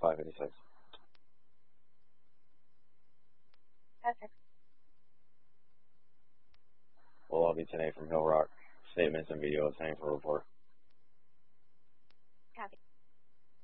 556. Okay. Will Lobby 10A from Hill Rock. Statements and video obtained for report.